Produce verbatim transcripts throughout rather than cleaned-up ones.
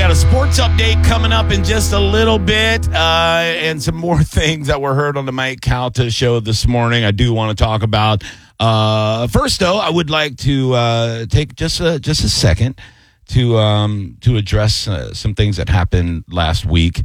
got a sports update coming up in just a little bit, uh, and some more things that were heard on the Mike Calta show this morning. I do want to talk about. Uh, first, though, I would like to uh, take just a, just a second to um, to address uh, some things that happened last week,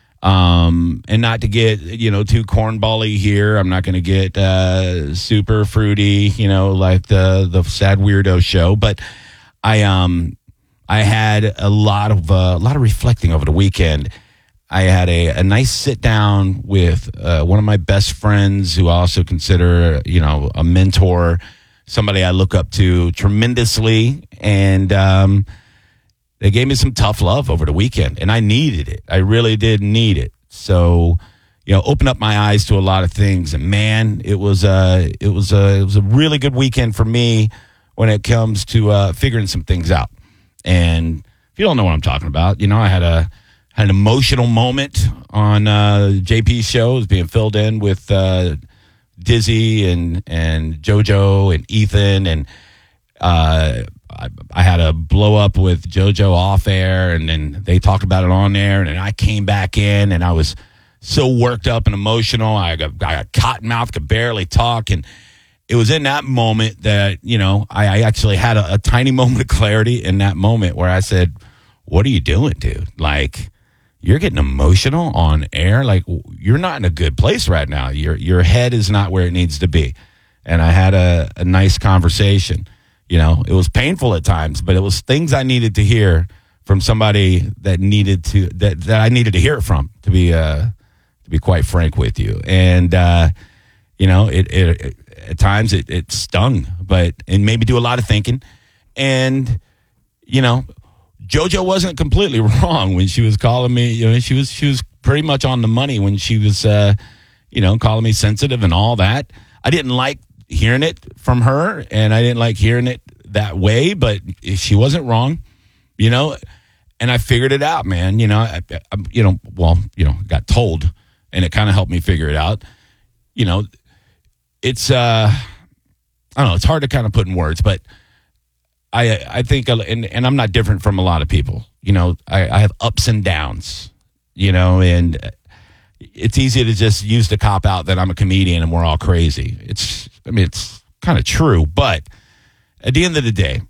um, and not to get you know too cornbally here. I'm not going to get uh, super fruity, you know, like the the Sad Weirdo show, but I um. I had a lot of uh, a lot of reflecting over the weekend. I had a, a nice sit down with uh, one of my best friends, who I also consider, you know, a mentor, somebody I look up to tremendously, and um, they gave me some tough love over the weekend, and I needed it. I really did need it. So, you know, opened up my eyes to a lot of things, and man, it was a it was a it was a really good weekend for me when it comes to uh, figuring some things out. And if you don't know what I'm talking about, you know, I had a had an emotional moment on uh, J P's show. It was being filled in with uh, Dizzy and and JoJo and Ethan, and uh, I, I had a blow up with JoJo off air, and then they talked about it on air, and then I came back in, and I was so worked up and emotional. I got, I got cotton mouth, could barely talk, and it was in that moment that, you know, I, I actually had a, a tiny moment of clarity in that moment where I said, what are you doing, dude? Like, you're getting emotional on air. Like, you're not in a good place right now. Your your head is not where it needs to be. And I had a, a nice conversation. You know, it was painful at times, but it was things I needed to hear from somebody that needed to, that, that I needed to hear it from, to be, uh, to be quite frank with you. And, uh, you know, it, it, it at times it, it stung, but it made me do a lot of thinking. And, you know, JoJo wasn't completely wrong when she was calling me. You know, she was she was pretty much on the money when she was, uh, you know, calling me sensitive and all that. I didn't like hearing it from her, and I didn't like hearing it that way, but she wasn't wrong, you know. And I figured it out, man. You know, I, I, you know, well, you know, got told, and it kind of helped me figure it out. You know, it's uh, I don't know. It's hard to kind of put in words, but I I think, and, and I'm not different from a lot of people. You know, I, I have ups and downs, you know, and it's easy to just use the cop out that I'm a comedian and we're all crazy. It's, I mean, it's kind of true, but at the end of the day,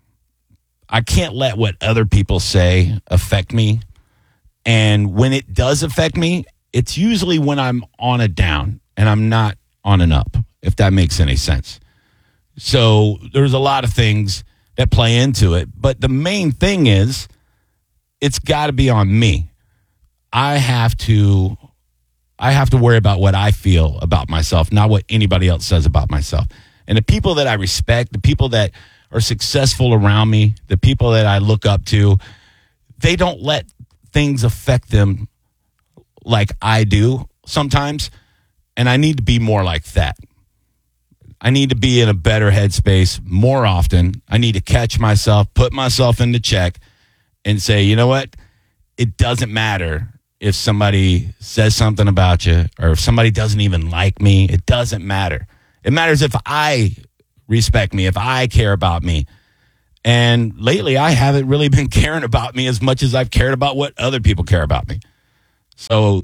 I can't let what other people say affect me. And when it does affect me, it's usually when I'm on a down and I'm not on an up, if that makes any sense. So there's a lot of things that play into it, but the main thing is it's got to be on me. I have to I have to worry about what I feel about myself, not what anybody else says about myself. And the people that I respect, the people that are successful around me, the people that I look up to, they don't let things affect them like I do sometimes. And I need to be more like that. I need to be in a better headspace more often. I need to catch myself, put myself into check, and say, you know what? It doesn't matter if somebody says something about you or if somebody doesn't even like me. It doesn't matter. It matters if I respect me, if I care about me. And lately, I haven't really been caring about me as much as I've cared about what other people care about me. So,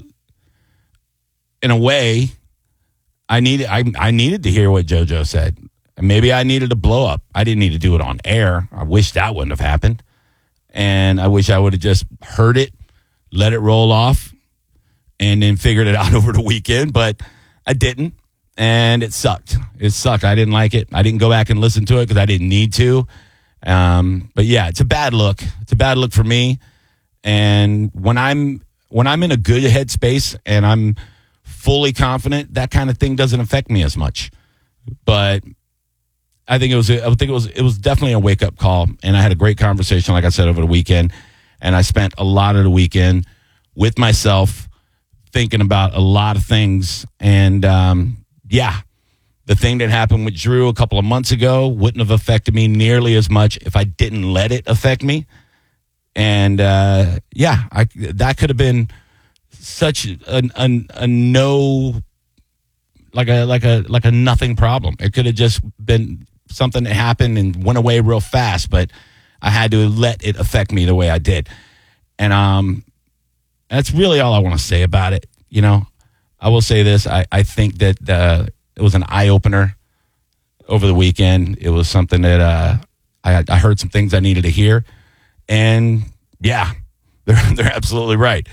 in a way, I needed I, I needed to hear what JoJo said. And maybe I needed to blow up. I didn't need to do it on air. I wish that wouldn't have happened. And I wish I would have just heard it, let it roll off, and then figured it out over the weekend. But I didn't, and it sucked. It sucked. I didn't like it. I didn't go back and listen to it because I didn't need to. Um, but, yeah, it's a bad look. It's a bad look for me. And when I'm when I'm in a good headspace and I'm fully confident, that kind of thing doesn't affect me as much. But I think it was I think it was it was definitely a wake up call, and I had a great conversation, like I said, over the weekend. And I spent a lot of the weekend with myself thinking about a lot of things. And um, yeah, the thing that happened with Drew a couple of months ago wouldn't have affected me nearly as much if I didn't let it affect me. And uh, yeah, I that could have been such a, a, a no, like a like a like a nothing problem. It could have just been something that happened and went away real fast, but I had to let it affect me the way I did. And um, that's really all I want to say about it. You know, I will say this. I, I think that uh, it was an eye-opener over the weekend. It was something that uh, I, I heard some things I needed to hear. And, yeah, they're, they're absolutely right.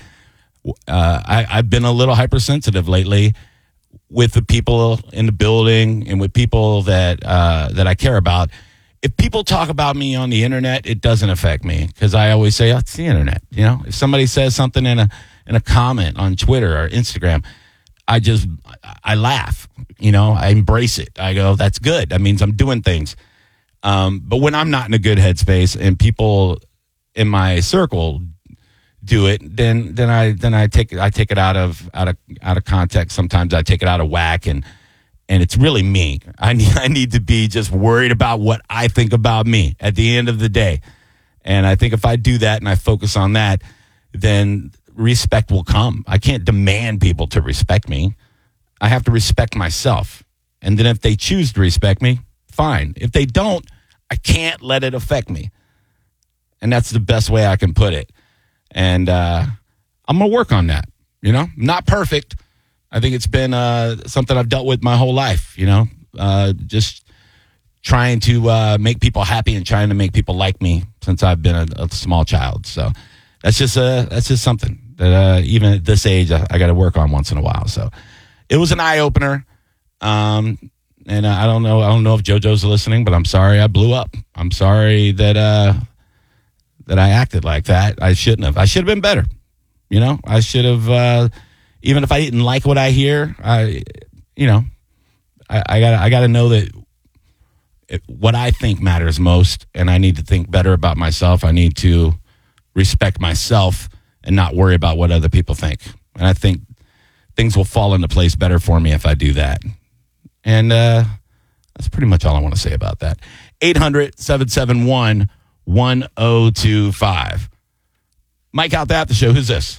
Uh, I, I've been a little hypersensitive lately with the people in the building and with people that uh, that I care about. If people talk about me on the internet, it doesn't affect me because I always say, oh, it's the internet. You know, if somebody says something in a in a comment on Twitter or Instagram, I just I laugh. You know, I embrace it. I go, that's good. That means I'm doing things. Um, but when I'm not in a good headspace and people in my circle do it, then then I then I take I take it out of out of out of context. Sometimes I take it out of whack, and and it's really me. I need I need to be just worried about what I think about me at the end of the day. And I think if I do that and I focus on that, then respect will come. I can't demand people to respect me. I have to respect myself. And then if they choose to respect me, fine. If they don't, I can't let it affect me. And that's the best way I can put it. And uh, I'm going to work on that, you know? Not perfect. I think it's been uh, something I've dealt with my whole life, you know? Uh, just trying to uh, make people happy and trying to make people like me since I've been a, a small child. So that's just uh, that's just something that uh, even at this age, I, I got to work on once in a while. So it was an eye-opener. Um, and I don't know I don't know if JoJo's listening, but I'm sorry I blew up. I'm sorry that... Uh, that I acted like that. I shouldn't have. I should have been better. You know, I should have, uh, even if I didn't like what I hear, I, you know, I, I got I got to know that it, what I think matters most, and I need to think better about myself. I need to respect myself and not worry about what other people think. And I think things will fall into place better for me if I do that. And uh, that's pretty much all I want to say about that. eight hundred, seven seven one, one oh two five. Mike out there at the show. Who's this?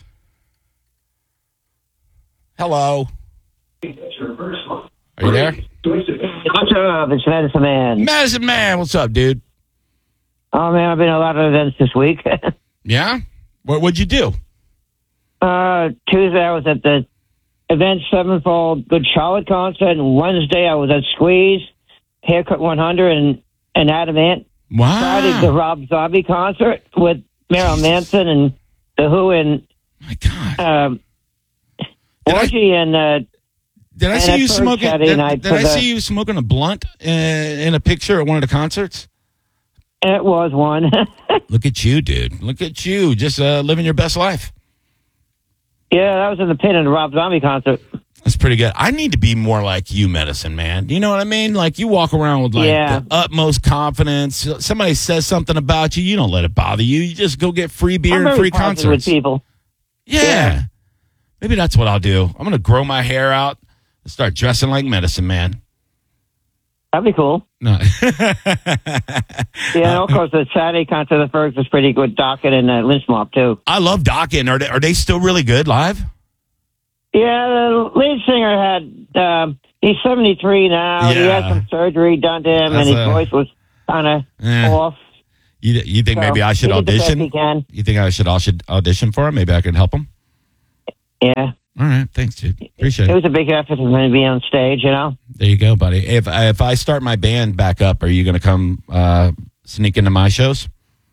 Hello. Are you there? What's up? It's Medicine Man. Medicine Man. What's up, dude? Oh, man, I've been to a lot of events this week. Yeah? What, what'd you do? Uh, Tuesday, I was at the Event Sevenfold Good Charlotte concert, and Wednesday, I was at Squeeze, Haircut one hundred, and, and Adam Ant. Wow. Friday, the Rob Zombie concert with Marilyn Manson and The Who and My God. um, Did Orgy I, and uh, did I and see at you first smoking? Saturday Did, night did for I the- see you smoking a blunt in, in a picture at one of the concerts? it was one. Look at you, dude. Look at you, just uh, living your best life. Yeah, that was in the pit in the Rob Zombie concert. That's pretty good. I need to be more like you, Medicine Man. You know what I mean? Like you walk around with like Yeah. the utmost confidence. Somebody says something about you, you don't let it bother you. You just go get free beer I'm and very free positive concerts. with people. Yeah. Yeah. Maybe that's what I'll do. I'm going to grow my hair out and start dressing like Medicine Man. That'd be cool. No. Yeah, and of course, the Saturday concert of the Fergs was pretty good. Docket and uh, Lynch Mob, too. I love Dokken. Are they, are they still really good live? Yeah, the lead singer had, um, he's seventy-three now. He Yeah. had some surgery done to him, That's and his a- voice was kind of Eh. off. You, you think So, maybe I should he did the best audition? he can. You think I should, I should audition for him? Maybe I could help him? Yeah. All right. Thanks, dude. Appreciate It it. was a big effort for him to be on stage, you know? There you go, buddy. If if I start my band back up, are you going to come uh, sneak into my shows?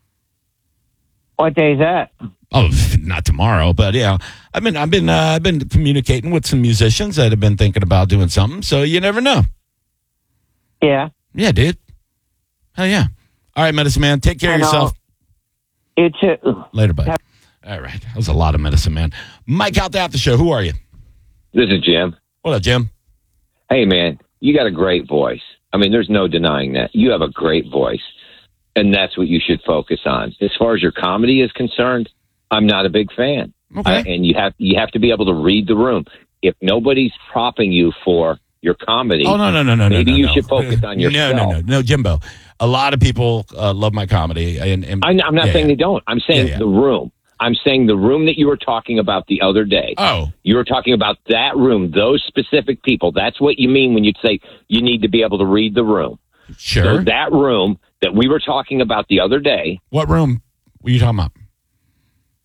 What day is that? Oh, not tomorrow, but yeah, I've been I've been uh, I've been communicating with some musicians that have been thinking about doing something. So you never know. Yeah. Yeah, dude. Hell yeah. All right, Medicine Man. Take care I of know. yourself. You too. Later, bud. All right. That was a lot of Medicine Man. Mike out there at the show. Who are you? This is Jim. What up, Jim? Hey, man, you got a great voice. I mean, there's no denying that. You have a great voice, and that's what you should focus on. As far as your comedy is concerned, I'm not a big fan. Okay. Uh, and you have you have to be able to read the room. If nobody's propping you for your comedy, Oh, no, no, no, no, no. maybe no, you no. should focus on No, yourself. no, no, no, Jimbo. A lot of people uh, love my comedy. And, and I'm, I'm not yeah, saying yeah. they don't. I'm saying Yeah, yeah. the room. I'm saying the room that you were talking about the other day. Oh, You were talking about that room, those specific people. That's what you mean when you say you need to be able to read the room. sure. So that room that we were talking about the other day, What room were you talking about?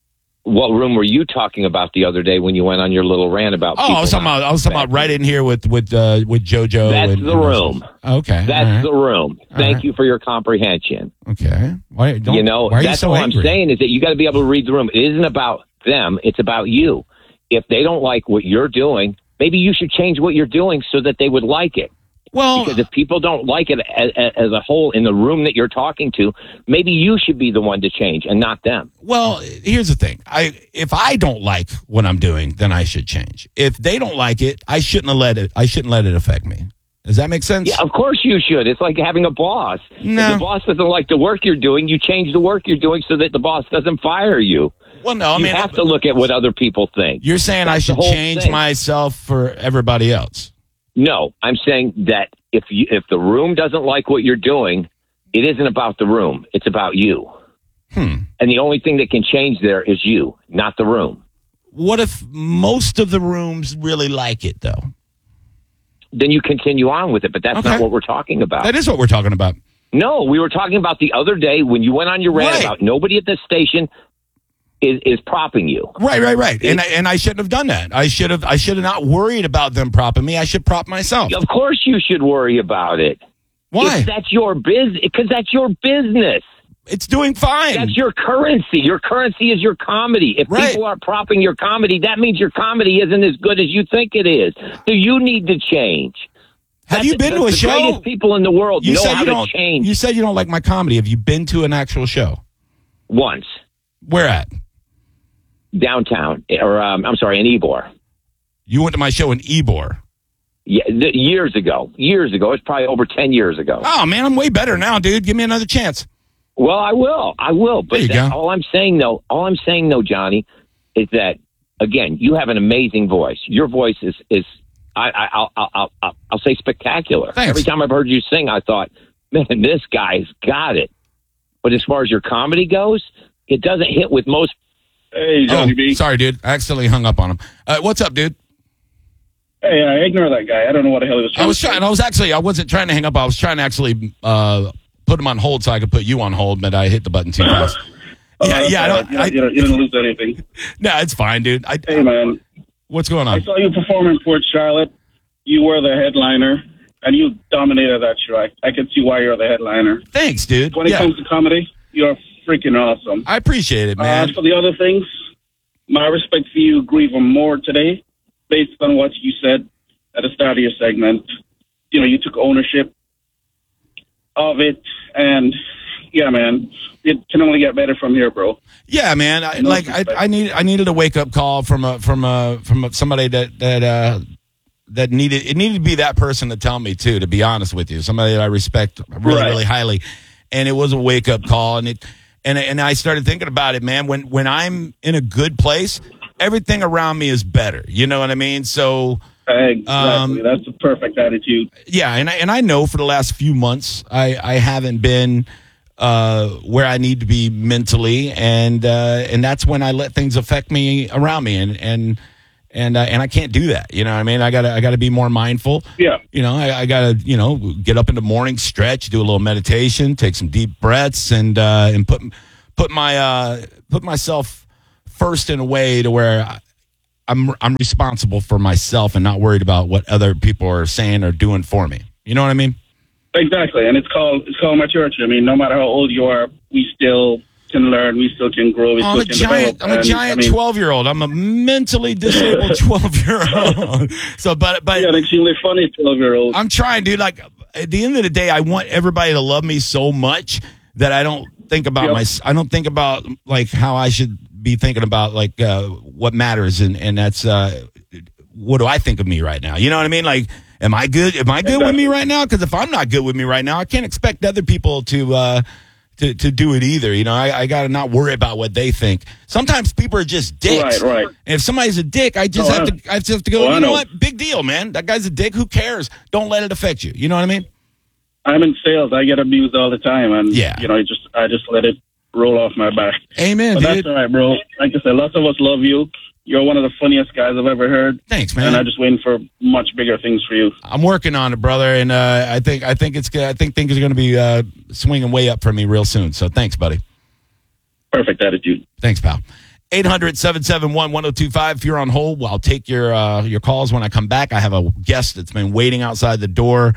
What room were you talking about the other day when you went on your little rant about? Oh, I was talking about I was talking about right in here with with uh, with JoJo. That's and, the and room. Okay, that's right. the room. All Thank right. you for your comprehension. Okay, why don't You know, why are that's you so all angry? I'm saying is that you got to be able to read the room. It isn't about them; it's about you. If they don't like what you're doing, maybe you should change what you're doing so that they would like it. Well, Because if people don't like it as, as a whole in the room that you're talking to, maybe you should be the one to change and not them. Well, here's the thing. I if I don't like what I'm doing, then I should change. If they don't like it, I shouldn't have let it. I shouldn't let it affect me. Does that make sense? Yeah, of course you should. It's like having a boss. No. If the boss doesn't like the work you're doing, you change the work you're doing so that the boss doesn't fire you. Well, no. I you mean, have to look at what other people think. You're saying That's I the should whole change thing. myself for everybody else. No, I'm saying that if you, if the room doesn't like what you're doing, it isn't about the room. It's about you. Hmm. And the only thing that can change there is you, not the room. What if most of the rooms really like it, though? Then you continue on with it, but that's Okay. not what we're talking about. That is what we're talking about. No, we were talking about the other day when you went on your rant Right. about nobody at this station is, is propping you. Right, right, right. And I, and I shouldn't have done that. I should have. I should have not worried about them propping me. I should prop myself. Of course you should worry about it. Why? If that's your business, because that's your business. It's doing fine. That's your currency. Your currency is your comedy. If Right. people are propping your comedy, that means your comedy isn't as good as you think it is. So you need to change. Have That's- you been to a the show? greatest people in the world You know said how you to don't. change. You said you don't like my comedy. Have you been to an actual show? Once Where at? downtown, or um, I'm sorry, in Ybor. You went to my show in Ybor. Yeah, th- years ago. Years ago. It's probably over ten years ago. Oh man, I'm way better now, dude. Give me another chance. Well, I will. I will. But There you that, go. all I'm saying, though, all I'm saying, though, Johnny, is that again, you have an amazing voice. Your voice is is I, I I'll, I'll I'll I'll say spectacular. Thanks. Every time I've heard you sing, I thought, man, this guy's got it. But as far as your comedy goes, it doesn't hit with most. Hey, Johnny Oh, B. sorry, dude. I accidentally hung up on him. Uh, what's up, dude? Hey, uh, ignore that guy. I don't know what the hell he was trying I was to say. trying. I was actually. I wasn't trying to hang up. I was trying to actually uh, put him on hold so I could put you on hold, but I hit the button too fast. Oh, yeah, that's yeah. I all don't, right. I, you, don't, you didn't lose anything. no, it's fine, dude. I, Hey, man. what's going I on? saw you perform in Port Charlotte. You were the headliner, and you dominated that show. I, I can see why you're the headliner. Thanks, dude. When it Yeah, comes to comedy, you're freaking awesome. I appreciate it, man. As for the other things, my respect for you grew even more today based on what you said at the start of your segment. You know, you took ownership of it, and yeah, man, it can only get better from here, bro. Yeah, man. I, No like I, respect. I need I needed a wake up call from a from a from a, somebody that that uh, that needed it needed to be that person to tell me too. To be honest with you, somebody that I respect really Right. really highly, and it was a wake up call, and it and and I started thinking about it, man. When when I'm in a good place, everything around me is better. You know what I mean? So. Exactly. Um, That's a perfect attitude. Yeah, and I, and I know for the last few months I, I haven't been uh, where I need to be mentally, and uh, and that's when I let things affect me around me, and and and uh, and I can't do that. You know what I mean? I gotta I gotta be more mindful. Yeah. You know, I, I gotta you know get up in the morning, stretch, do a little meditation, take some deep breaths, and uh, and put put my uh, put myself first in a way to where. I, I'm I'm responsible for myself and not worried about what other people are saying or doing for me. You know what I mean? Exactly. And it's called it's called maturity. I mean, no matter how old you are, we still can learn, we still can grow, we Oh, I'm a still can giant. develop. I'm a And, giant I mean, twelve year old. I'm a mentally disabled twelve year old. So, but but you're an extremely funny twelve year old. I'm trying, dude. Like at the end of the day, I want everybody to love me so much that I don't think about Yep. my. I don't think about like how I should be thinking about like uh, what matters, and and that's uh, what do I think of me right now? You know what I mean? Like, am I good? Am I good with me right now? Because if I'm not good with me right now, I can't expect other people to. Uh, To, to do it either. You know, I, I got to not worry about what they think. Sometimes people are just dicks. Right, right. And if somebody's a dick, I just Oh, have I- to I just have to go, Oh, I you know know. what? Big deal, man. That guy's a dick. Who cares? Don't let it affect you. You know what I mean? I'm in sales. I get abused all the time, and Yeah. you know, I just I just let it roll off my back. Amen, But dude. that's all right, bro. Like I said, lots of us love you. You're one of the funniest guys I've ever heard. Thanks, man. And I'm just waiting for much bigger things for you. I'm working on it, brother, and uh, I think I think it's I think things are going to be uh, swinging way up for me real soon. So thanks, buddy. Perfect attitude. Thanks, pal. eight hundred, seven seven one, one oh two five. If you're on hold, well, I'll take your uh, your calls when I come back. I have a guest that's been waiting outside the door,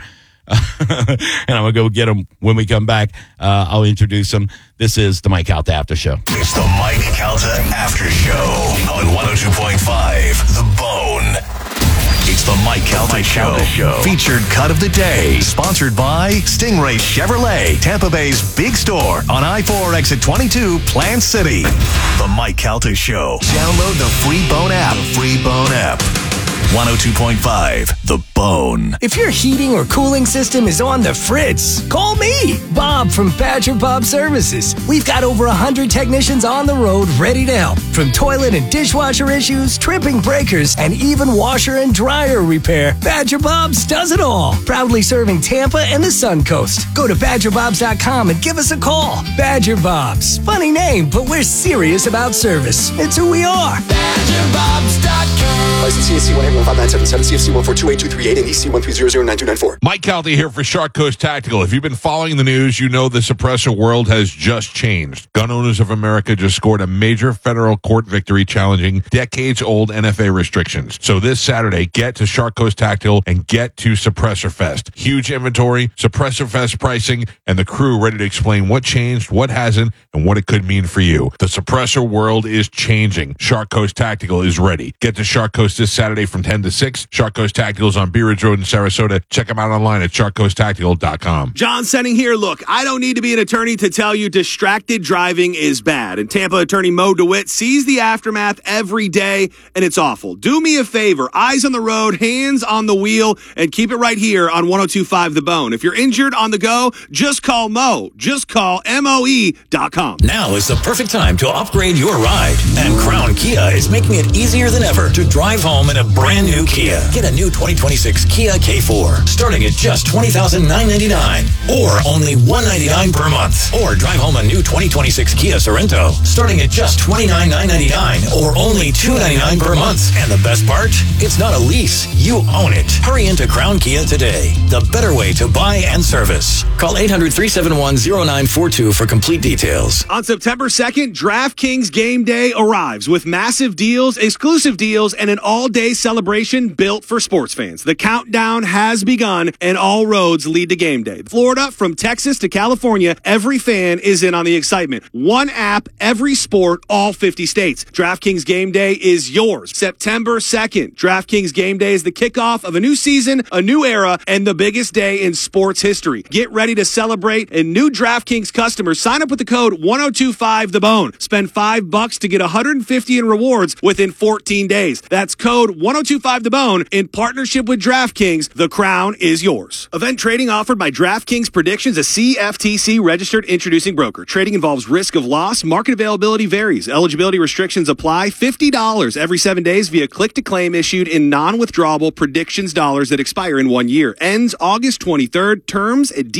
and I'm going to go get him when we come back. Uh, I'll introduce him. This is the Mike Calta After Show. It's the Mike Calta After Show on one oh two point five The Bone. It's the Mike Calta, Mike Calta Show. Show. Featured cut of the day. Sponsored by Stingray Chevrolet, Tampa Bay's big store on I four exit twenty-two, Plant City. The Mike Calta Show. Download the free Bone app. Free Bone app. one oh two point five The Bone. If your heating or cooling system is on the fritz, call me, Bob from Badger Bob Services. We've got over one hundred technicians on the road ready to help. From toilet and dishwasher issues, tripping breakers, and even washer and dryer repair, Badger Bob's does it all. Proudly serving Tampa and the Sun Coast. Go to badger bobs dot com and give us a call. Badger Bob's. Funny name, but we're serious about service. It's who we are. badger bobs dot com. License C S C one eight one five nine seven seven, C F C one four two eight two three eight, and E C one three zero zero nine two nine four. Mike Calta here for Shark Coast Tactical. If you've been following the news, you know the suppressor world has just changed. Gun Owners of America just scored a major federal court victory challenging decades-old N F A restrictions. So this Saturday, get to Shark Coast Tactical and get to Suppressor Fest. Huge inventory, Suppressor Fest pricing, and the crew ready to explain what changed, what hasn't, and what it could mean for you. The suppressor world is changing. Shark Coast Tactical is ready. Get to Shark Coast this Saturday from ten to six. Shark Coast Tactical is on Bee Ridge Road in Sarasota. Check them out online at shark coast tactical dot com. John Senning here. Look, I don't need to be an attorney to tell you distracted driving is bad. And Tampa attorney Mo DeWitt sees the aftermath every day, and it's awful. Do me a favor. Eyes on the road, hands on the wheel, and keep it right here on one oh two point five The Bone. If you're injured on the go, just call Mo. Just call M O E dot com. Now is the perfect time to upgrade your ride. And Crown Kia is making it easier than ever to drive home in a brand new Kia. Get a new twenty twenty-six Kia K four, starting at just twenty thousand nine hundred ninety-nine dollars, or only one hundred ninety-nine dollars per month. Or drive home a new twenty twenty-six Kia Sorento, starting at just twenty-nine thousand nine hundred ninety-nine dollars, or only two hundred ninety-nine dollars per month. And the best part? It's not a lease. You own it. Hurry into Crown Kia today. The better way to buy and service. Call eight hundred, three seven one, zero nine four two for complete details. On September second, DraftKings Game Day arrives with massive deals, exclusive deals, and an all-day celebration built for sports fans. The countdown has begun, and all roads lead to game day. Florida, from Texas to California, every fan is in on the excitement. One app, every sport, all fifty states. DraftKings Game Day is yours. September second, DraftKings Game Day is the kickoff of a new season, a new era, and the biggest day in sports history. Get ready to celebrate, and new DraftKings customers sign up with the code one oh two five The Bone. Spend five bucks to get one hundred fifty in rewards within fourteen days. That's code one oh two five The Bone in partnership with DraftKings. The crown is yours. Event trading offered by DraftKings Predictions, a C F T C registered introducing broker. Trading involves risk of loss. Market availability varies. Eligibility restrictions apply. fifty dollars every seven days via click-to-claim issued in non-withdrawable predictions dollars that expire in one year. Ends August twenty-third. Terms at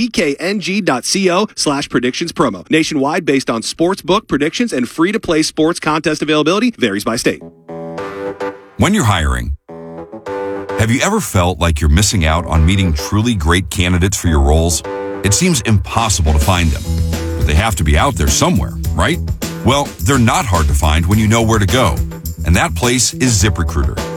dkng.co slash predictions promo. Nationwide based on sportsbook predictions and free-to-play sports contest availability varies by state. When you're hiring, have you ever felt like you're missing out on meeting truly great candidates for your roles? It seems impossible to find them, but they have to be out there somewhere, right? Well, they're not hard to find when you know where to go, and that place is ZipRecruiter.